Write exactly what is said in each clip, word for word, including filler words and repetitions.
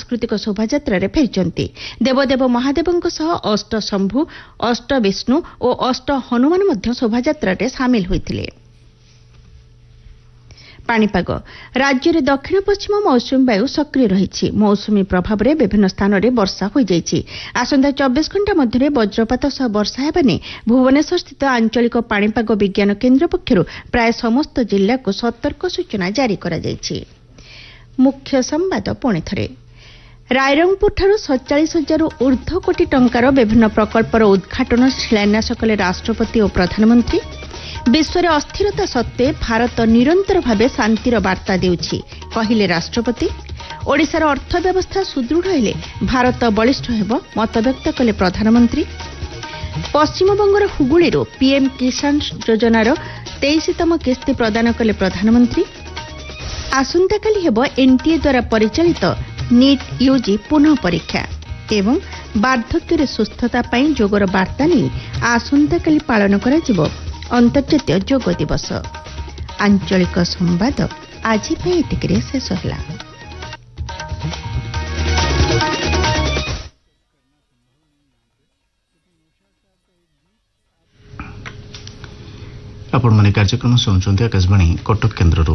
ସାଂସ୍କୃତିକ ଶୋଭାଯାତ୍ରାରେ ଫେରିଛନ୍ତି। ଦେବଦେବ ମହାଦେବଙ୍କ ସହ ଅଷ୍ଟ ଶମ୍ଭୁ, ଅଷ୍ଟ ବିଷ୍ଣୁ ଓ ଅଷ୍ଟ ହନୁମାନ ମଧ୍ୟ ଶୋଭାଯାତ୍ରାରେ ସାମିଲ ହୋଇଥିଲେ। ପାଣିପାଗ। ରାଜ୍ୟରେ ଦକ୍ଷିଣ ପଶ୍ଚିମ ମୌସୁମୀ ବାୟୁ ସକ୍ରିୟ ରହିଛି। ମୌସୁମୀ ପ୍ରଭାବରେ ବିଭିନ୍ନ ସ୍ଥାନରେ ବର୍ଷା ହୋଇଯାଇଛି। ଆସନ୍ତା ଚବିଶ ଘଣ୍ଟା ମଧ୍ୟରେ ବଜ୍ରପାତ ସହ ବର୍ଷା ହେବା ନେଇ ଭୁବନେଶ୍ୱରସ୍ଥିତ ଆଞ୍ଚଳିକ ପାଣିପାଗ ବିଜ୍ଞାନ କେନ୍ଦ୍ର ପକ୍ଷରୁ ପ୍ରାୟ ସମସ୍ତ ଜିଲ୍ଲାକୁ ସତର୍କ ସୂଚନା ଜାରି କରାଯାଇଛି। ମୁଖ୍ୟ ସମ୍ବାଦ ପୁଣିଥରେ। ରାଇରଙ୍ଗପୁରଠାରୁ ସତଚାଳିଶ ହଜାରରୁ ଊର୍ଦ୍ଧ୍ୱ କୋଟି ଟଙ୍କାର ବିଭିନ୍ନ ପ୍ରକଳ୍ପର ଉଦ୍ଘାଟନ ଶିଳାନ୍ୟାସ କଲେ ରାଷ୍ଟ୍ରପତି ଓ ପ୍ରଧାନମନ୍ତ୍ରୀ। ବିଶ୍ୱରେ ଅସ୍ଥିରତା ସତ୍ତ୍ୱେ ଭାରତ ନିରନ୍ତର ଭାବେ ଶାନ୍ତିର ବାର୍ତ୍ତା ଦେଉଛି, କହିଲେ ରାଷ୍ଟ୍ରପତି। ଓଡ଼ିଶାର ଅର୍ଥବ୍ୟବସ୍ଥା ସୁଦୃଢ଼ ହେଲେ ଭାରତ ବଳିଷ୍ଠ ହେବ, ମତବ୍ୟକ୍ତ କଲେ ପ୍ରଧାନମନ୍ତ୍ରୀ। ପଶ୍ଚିମବଙ୍ଗର ହୁଗୁଳିରୁ ପିଏମ୍ କିଷାନ ଯୋଜନାର ତେଇଶତମ କିସ୍ତି ପ୍ରଦାନ କଲେ ପ୍ରଧାନମନ୍ତ୍ରୀ। ଆସନ୍ତାକାଲି ହେବ ଏନ୍ଟିଏ ଦ୍ୱାରା ପରିଚାଳିତ ନିଟ୍ ୟୁଜି ପୁନଃ ପରୀକ୍ଷା ଏବଂ ବାର୍ଦ୍ଧକ୍ୟରେ ସୁସ୍ଥତା ପାଇଁ ଯୋଗର ବାର୍ତ୍ତା ନେଇ ଆସନ୍ତାକାଲି ପାଳନ କରାଯିବ ଅନ୍ତର୍ଜାତୀୟ ଯୋଗ ଦିବସ। ଆଞ୍ଚଳିକ ସମ୍ବାଦ ଆଜି ପାଇଁ ଏତିକିରେ ଶେଷ ହେଲା। ଆପଣମାନେ କାର୍ଯ୍ୟକ୍ରମ ଶୁଣୁଛନ୍ତି ଆକାଶବାଣୀ କଟକ କେନ୍ଦ୍ରରୁ।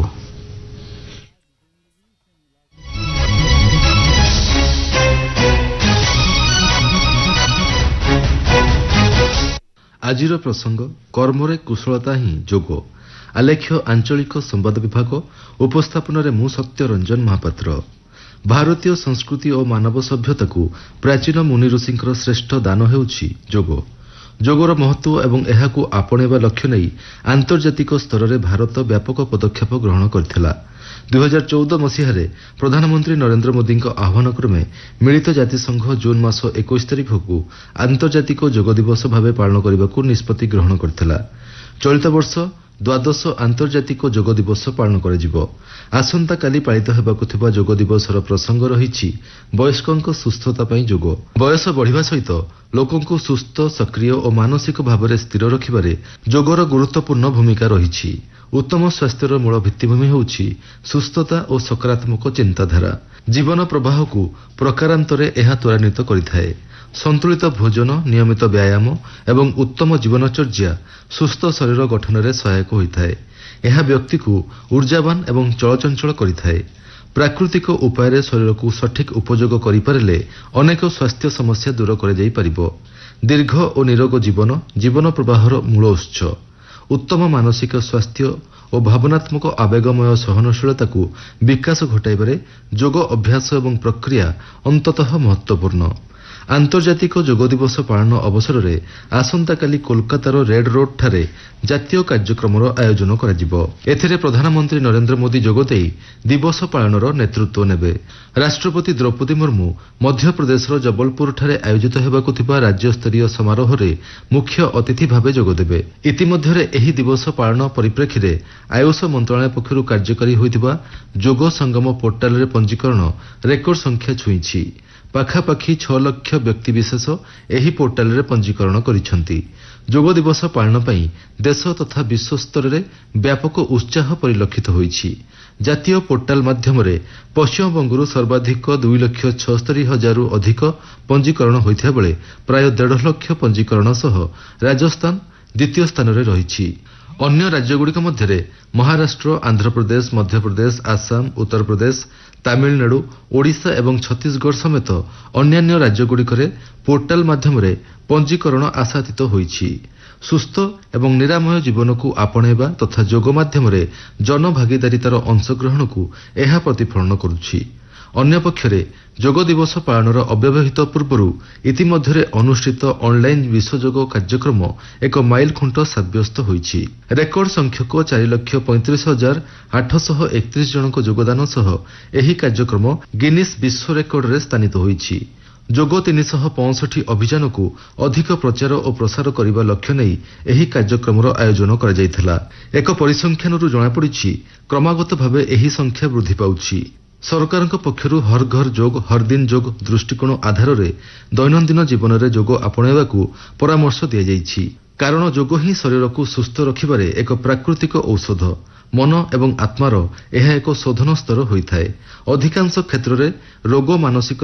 ଆଜିର ପ୍ରସଙ୍ଗ କର୍ମରେ କୁଶଳତା ହିଁ ଯୋଗ। ଆଲେଖ୍ୟ ଆଞ୍ଚଳିକ ସମ୍ବାଦ ବିଭାଗ ଉପସ୍ଥାପନରେ ମୁଁ ସତ୍ୟ ରଞ୍ଜନ ମହାପାତ୍ର। ଭାରତୀୟ ସଂସ୍କୃତି ଓ ମାନବ ସଭ୍ୟତାକୁ ପ୍ରାଚୀନ ମୁନି ଋଷିଙ୍କର ଶ୍ରେଷ୍ଠ ଦାନ ହେଉଛି ଯୋଗ। ଯୋଗର ମହତ୍ତ୍ୱ ଏବଂ ଏହାକୁ ଆପଣେଇବା ଲକ୍ଷ୍ୟ ନେଇ ଆନ୍ତର୍ଜାତିକ ସ୍ତରରେ ଭାରତ ବ୍ୟାପକ ପଦକ୍ଷେପ ଗ୍ରହଣ କରିଥିଲା। ଦୁଇ ହଜାର ଚଉଦ ମସିହାରେ ପ୍ରଧାନମନ୍ତ୍ରୀ ନରେନ୍ଦ୍ର ମୋଦିଙ୍କ ଆହ୍ୱାନ କ୍ରମେ ମିଳିତ ଜାତିସଂଘ ଜୁନ୍ ମାସ ଏକୋଇଶ ତାରିଖକୁ ଆନ୍ତର୍ଜାତିକ ଯୋଗ ଦିବସ ଭାବେ ପାଳନ କରିବାକୁ ନିଷ୍ପତ୍ତି ଗ୍ରହଣ କରିଥିଲା। ଚଳିତ ବର୍ଷ ଦ୍ୱାଦଶ ଆନ୍ତର୍ଜାତିକ ଯୋଗ ଦିବସ ପାଳନ କରାଯିବ। ଆସନ୍ତାକାଲି ପାଳିତ ହେବାକୁ ଥିବା ଯୋଗ ଦିବସର ପ୍ରସଙ୍ଗ ରହିଛି ବୟସ୍କଙ୍କ ସୁସ୍ଥତା ପାଇଁ ଯୋଗ। ବୟସ ବଢ଼ିବା ସହିତ ଲୋକଙ୍କୁ ସୁସ୍ଥ, ସକ୍ରିୟ ଓ ମାନସିକ ଭାବରେ ସ୍ଥିର ରଖିବାରେ ଯୋଗର ଗୁରୁତ୍ୱପୂର୍ଣ୍ଣ ଭୂମିକା ରହିଛି। ଉତ୍ତମ ସ୍ୱାସ୍ଥ୍ୟର ମୂଳ ଭିତ୍ତିଭୂମି ହେଉଛି ସୁସ୍ଥତା ଓ ସକାରାତ୍ମକ ଚିନ୍ତାଧାରା। ଜୀବନ ପ୍ରବାହକୁ ପ୍ରକାରାନ୍ତରେ ଏହା ତ୍ୱରାନ୍ୱିତ କରିଥାଏ। ସନ୍ତୁଳିତ ଭୋଜନ, ନିୟମିତ ବ୍ୟାୟାମ ଏବଂ ଉତ୍ତମ ଜୀବନଚର୍ଯ୍ୟା ସୁସ୍ଥ ଶରୀର ଗଠନରେ ସହାୟକ ହୋଇଥାଏ। ଏହା ବ୍ୟକ୍ତିକୁ ଊର୍ଜାବାନ ଏବଂ ଚଳଚଞ୍ଚଳ କରିଥାଏ। ପ୍ରାକୃତିକ ଉପାୟରେ ଶରୀରକୁ ସଠିକ୍ ଉପଯୋଗ କରିପାରିଲେ ଅନେକ ସ୍ୱାସ୍ଥ୍ୟ ସମସ୍ୟା ଦୂର କରାଯାଇପାରିବ। ଦୀର୍ଘ ଓ ନିରୋଗ ଜୀବନ ଜୀବନ ପ୍ରବାହର ମୂଳ ଉତ୍ସ। ଉତ୍ତମ ମାନସିକ ସ୍ୱାସ୍ଥ୍ୟ ଓ ଭାବନାତ୍ମକ ଆବେଗମୟ ସହନଶୀଳତାକୁ ବିକାଶ ଘଟାଇବାରେ ଯୋଗ ଅଭ୍ୟାସ ଏବଂ ପ୍ରକ୍ରିୟା ଅନ୍ତତଃ ମହତ୍ୱପୂର୍ଣ୍ଣ। ଆନ୍ତର୍ଜାତିକ ଯୋଗ ଦିବସ ପାଳନ ଅବସରରେ ଆସନ୍ତାକାଲି କୋଲକାତାର ରେଡ୍ ରୋଡ୍ଠାରେ ଜାତୀୟ କାର୍ଯ୍ୟକ୍ରମର ଆୟୋଜନ କରାଯିବ। ଏଥିରେ ପ୍ରଧାନମନ୍ତ୍ରୀ ନରେନ୍ଦ୍ର ମୋଦି ଯୋଗଦେଇ ଦିବସ ପାଳନର ନେତୃତ୍ୱ ନେବେ। ରାଷ୍ଟ୍ରପତି ଦ୍ରୌପଦୀ ମୁର୍ମୁ ମଧ୍ୟପ୍ରଦେଶର ଜବଲପୁରଠାରେ ଆୟୋଜିତ ହେବାକୁ ଥିବା ରାଜ୍ୟସ୍ତରୀୟ ସମାରୋହରେ ମୁଖ୍ୟ ଅତିଥି ଭାବେ ଯୋଗଦେବେ। ଇତିମଧ୍ୟରେ ଏହି ଦିବସ ପାଳନ ପରିପ୍ରେକ୍ଷୀରେ ଆୟୁଷ ମନ୍ତ୍ରଣାଳୟ ପକ୍ଷରୁ କାର୍ଯ୍ୟକାରୀ ହୋଇଥିବା ଯୋଗ ସଙ୍ଗମ ପୋର୍ଟାଲରେ ପଞ୍ଜୀକରଣ ରେକର୍ଡ ସଂଖ୍ୟା ଛୁଇଁଛି। ପାଖାପାଖି ଛଅ ଲକ୍ଷ ବ୍ୟକ୍ତିବିଶେଷ ଏହି ପୋର୍ଟାଲରେ ପଞ୍ଜୀକରଣ କରିଛନ୍ତି। ଯୋଗ ଦିବସ ପାଳନ ପାଇଁ ଦେଶ ତଥା ବିଶ୍ୱସ୍ତରରେ ବ୍ୟାପକ ଉତ୍ସାହ ପରିଲକ୍ଷିତ ହୋଇଛି। ଜାତୀୟ ପୋର୍ଟାଲ ମାଧ୍ୟମରେ ପଶ୍ଚିମବଙ୍ଗରୁ ସର୍ବାଧିକ ଦୁଇ ଲକ୍ଷ ଛଅସ୍ତରୀ ହଜାରରୁ ଅଧିକ ପଞ୍ଜୀକରଣ ହୋଇଥିବା ବେଳେ ପ୍ରାୟ ଦେଢ଼ ଲକ୍ଷ ପଞ୍ଜୀକରଣ ସହ ରାଜସ୍ଥାନ ଦ୍ୱିତୀୟ ସ୍ଥାନରେ ରହିଛି। ଅନ୍ୟ ରାଜ୍ୟଗୁଡ଼ିକ ମଧ୍ୟରେ ମହାରାଷ୍ଟ୍ର, ଆନ୍ଧ୍ରପ୍ରଦେଶ, ମଧ୍ୟପ୍ରଦେଶ, ଆସାମ, ଉତ୍ତରପ୍ରଦେଶ, ତାମିଲନାଡୁ, ଓଡ଼ିଶା ଏବଂ ଛତିଶଗଡ଼ ସମେତ ଅନ୍ୟାନ୍ୟ ରାଜ୍ୟଗୁଡ଼ିକରେ ପୋର୍ଟାଲ ମାଧ୍ୟମରେ ପଞ୍ଜୀକରଣ ଆଶାତୀତ ହୋଇଛି। ସୁସ୍ଥ ଏବଂ ନିରାମୟ ଜୀବନକୁ ଆପଣେଇବା ତଥା ଯୋଗ ମାଧ୍ୟମରେ ଜନଭାଗିଦାରିତାର ଅଂଶଗ୍ରହଣକୁ ଏହା ପ୍ରତିଫଳନ କରୁଛି। ଅନ୍ୟପକ୍ଷରେ ଯୋଗ ଦିବସ ପାଳନର ଅବ୍ୟବହିତ ପୂର୍ବରୁ ଇତିମଧ୍ୟରେ ଅନୁଷ୍ଠିତ ଅନ୍ଲାଇନ୍ ବିଶ୍ୱଯୋଗ କାର୍ଯ୍ୟକ୍ରମ ଏକ ମାଇଲଖୁଣ୍ଟ ସାବ୍ୟସ୍ତ ହୋଇଛି। ରେକର୍ଡ ସଂଖ୍ୟକ ଚାରି ଲକ୍ଷ ପଇଁତିରିଶ ହଜାର ଆଠଶହ ଏକତିରିଶ ଜଣଙ୍କ ଯୋଗଦାନ ସହ ଏହି କାର୍ଯ୍ୟକ୍ରମ ଗିନିସ୍ ବିଶ୍ୱ ରେକର୍ଡରେ ସ୍ଥାନିତ ହୋଇଛି। ଯୋଗ ତିନିଶହ ପଞ୍ଚଷଠି ଅଭିଯାନକୁ ଅଧିକ ପ୍ରଚାର ଓ ପ୍ରସାର କରିବା ଲକ୍ଷ୍ୟ ନେଇ ଏହି କାର୍ଯ୍ୟକ୍ରମର ଆୟୋଜନ କରାଯାଇଥିଲା। ଏକ ପରିସଂଖ୍ୟାନରୁ ଜଣାପଡ଼ିଛି କ୍ରମାଗତ ଭାବେ ଏହି ସଂଖ୍ୟା ବୃଦ୍ଧି ପାଉଛି। ସରକାରଙ୍କ ପକ୍ଷରୁ ହର୍ ଘର ଯୋଗ ହର୍ ଦିନ ଯୋଗ ଦୃଷ୍ଟିକୋଣ ଆଧାରରେ ଦୈନନ୍ଦିନ ଜୀବନରେ ଯୋଗ ଆପଣାଇବାକୁ ପରାମର୍ଶ ଦିଆଯାଇଛି। କାରଣ ଯୋଗ ହିଁ ଶରୀରକୁ ସୁସ୍ଥ ରଖିବାରେ ଏକ ପ୍ରାକୃତିକ ଔଷଧ। ମନ ଏବଂ ଆତ୍ମାର ଏହା ଏକ ଶୋଧନ ସ୍ତର ହୋଇଥାଏ। ଅଧିକାଂଶ କ୍ଷେତ୍ରରେ ରୋଗ ମାନସିକ